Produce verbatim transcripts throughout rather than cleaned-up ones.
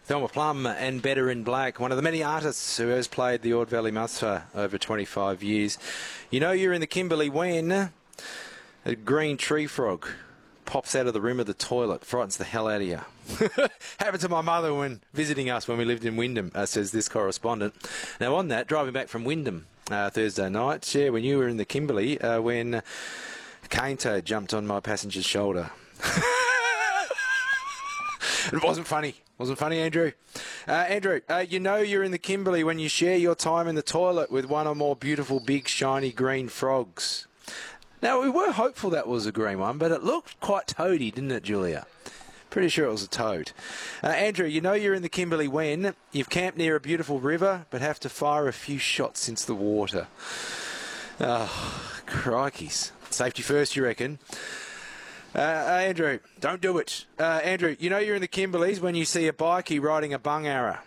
Thelma Plum and Better in Black, one of the many artists who has played the Ord Valley Musts for over twenty-five years. You know you're in the Kimberley when a green tree frog pops out of the rim of the toilet, frightens the hell out of you. Happened to my mother when visiting us when we lived in Wyndham, uh, says this correspondent. Now on that, driving back from Wyndham uh, Thursday night, yeah, when you were in the Kimberley, uh, when a cane toad jumped on my passenger's shoulder. It wasn't funny. Wasn't funny, Andrew. Uh, Andrew, uh, you know you're in the Kimberley when you share your time in the toilet with one or more beautiful, big, shiny green frogs. Now, we were hopeful that was a green one, but it looked quite toady, didn't it, Julia? Pretty sure it was a toad. Uh, Andrew, you know you're in the Kimberley when you've camped near a beautiful river, but have to fire a few shots into the water. Oh, crikeys. Safety first, you reckon? Uh, uh, Andrew, don't do it. Uh, Andrew, you know you're in the Kimberleys when you see a bikie riding a bungarra.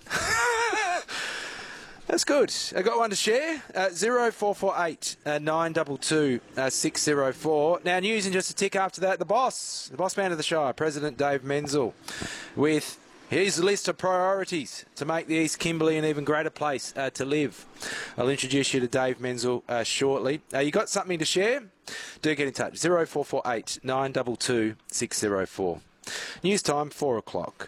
That's good. I got one to share. Uh, zero four four eight nine two two six zero four. Now, news in just a tick after that. The boss, the boss man of the Shire, President Dave Menzel, with his list of priorities to make the East Kimberley an even greater place uh, to live. I'll introduce you to Dave Menzel uh, shortly. Uh, you got something to share? Do get in touch. zero four four eight nine two two six zero four. News time, four o'clock.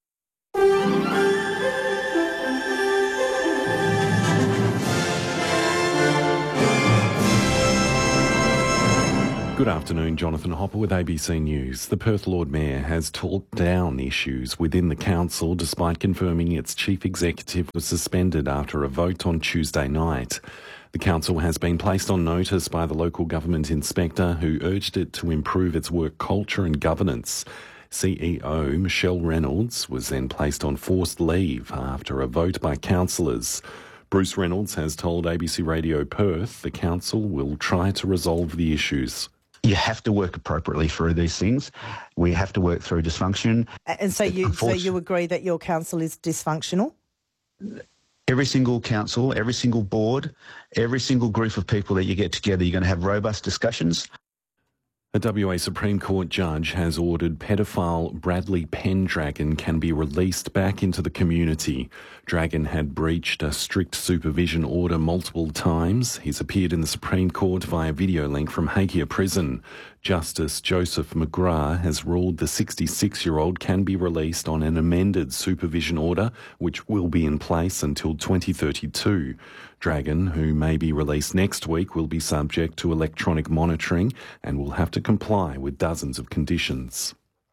Good afternoon, Jonathan Hopper with A B C News. The Perth Lord Mayor has talked down issues within the council despite confirming its chief executive was suspended after a vote on Tuesday night. The council has been placed on notice by the local government inspector who urged it to improve its work culture and governance. C E O Michelle Reynolds was then placed on forced leave after a vote by councillors. Bruce Reynolds has told A B C Radio Perth the council will try to resolve the issues. You have to work appropriately through these things. We have to work through dysfunction. And so you so you agree that your council is dysfunctional? Every single council, every single board, every single group of people that you get together, you're going to have robust discussions. A W A Supreme Court judge has ordered pedophile Bradley Pendragon can be released back into the community. Dragon had breached a strict supervision order multiple times. He's appeared in the Supreme Court via video link from Hakea Prison. Justice Joseph McGrath has ruled the sixty-six-year-old can be released on an amended supervision order, which will be in place until twenty thirty-two. Dragon, who may be released next week, will be subject to electronic monitoring and will have to comply with dozens of conditions.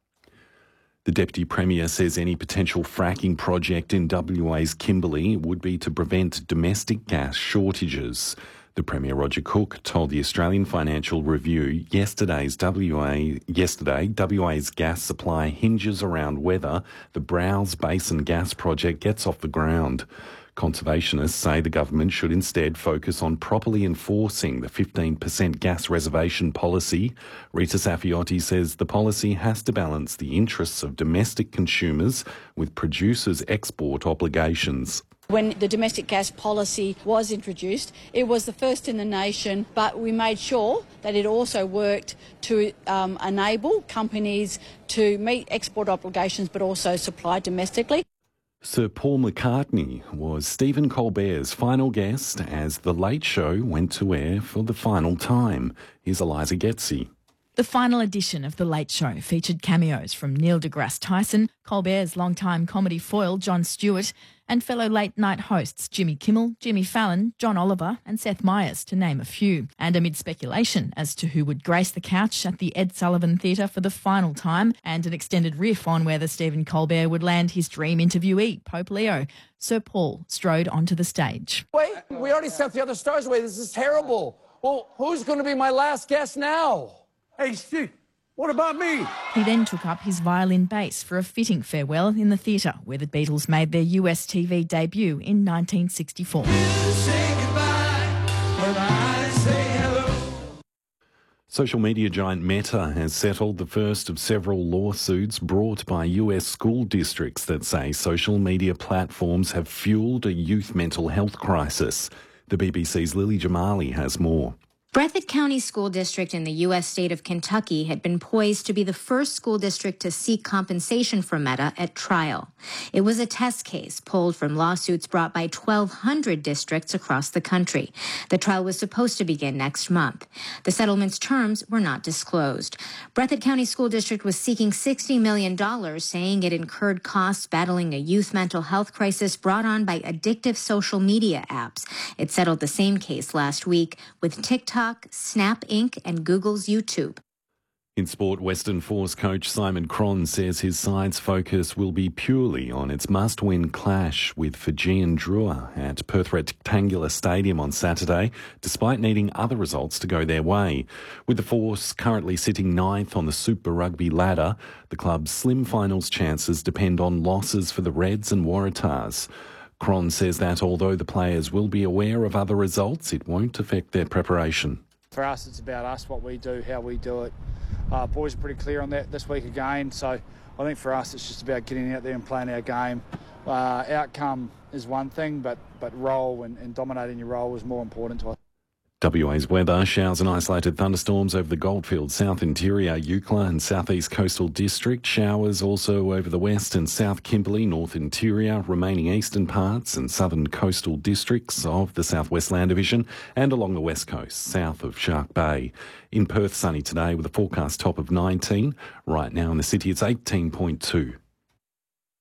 The Deputy Premier says any potential fracking project in W A's Kimberley would be to prevent domestic gas shortages. The Premier, Roger Cook, told the Australian Financial Review yesterday's W A, yesterday W A's gas supply hinges around whether the Browse Basin gas project gets off the ground. Conservationists say the government should instead focus on properly enforcing the fifteen percent gas reservation policy. Rita Safiotti says the policy has to balance the interests of domestic consumers with producers' export obligations. When the domestic gas policy was introduced, it was the first in the nation, but we made sure that it also worked to um, enable companies to meet export obligations but also supply domestically. Sir Paul McCartney was Stephen Colbert's final guest as The Late Show went to air for the final time. Here's Eliza Getzi. The final edition of The Late Show featured cameos from Neil deGrasse Tyson, Colbert's longtime comedy foil Jon Stewart, and fellow late-night hosts Jimmy Kimmel, Jimmy Fallon, John Oliver and Seth Meyers, to name a few. And amid speculation as to who would grace the couch at the Ed Sullivan Theatre for the final time, and an extended riff on whether Stephen Colbert would land his dream interviewee, Pope Leo, Sir Paul strode onto the stage. Wait, we already sent the other stars away. This is terrible. Well, who's going to be my last guest now? Hey, Steve, what about me? He then took up his violin bass for a fitting farewell in the theatre where the Beatles made their U S T V debut in nineteen sixty-four. Social media giant Meta has settled the first of several lawsuits brought by U S school districts that say social media platforms have fuelled a youth mental health crisis. The B B C's Lily Jamali has more. Breathitt County School District in the U S state of Kentucky had been poised to be the first school district to seek compensation from Meta at trial. It was a test case pulled from lawsuits brought by twelve hundred districts across the country. The trial was supposed to begin next month. The settlement's terms were not disclosed. Breathitt County School District was seeking sixty million dollars, saying it incurred costs battling a youth mental health crisis brought on by addictive social media apps. It settled the same case last week with TikTok, Snap Incorporated, and Google's YouTube. In sport, Western Force coach Simon Cron says his side's focus will be purely on its must-win clash with Fijian Drua at Perth Rectangular Stadium on Saturday, despite needing other results to go their way. With the Force currently sitting ninth on the Super Rugby ladder, the club's slim finals chances depend on losses for the Reds and Waratahs. Cron says that although the players will be aware of other results, it won't affect their preparation. For us, it's about us, what we do, how we do it. Uh, boys are pretty clear on that this week again, so I think for us it's just about getting out there and playing our game. Uh, outcome is one thing, but, but role and, and dominating your role is more important to us. W A's weather: showers and isolated thunderstorms over the Goldfields, South Interior, Eucla and Southeast Coastal District. Showers also over the West and South Kimberley, North Interior, remaining eastern parts and southern coastal districts of the South West Land Division and along the west coast, south of Shark Bay. In Perth, sunny today with a forecast top of nineteen. Right now in the city it's eighteen point two.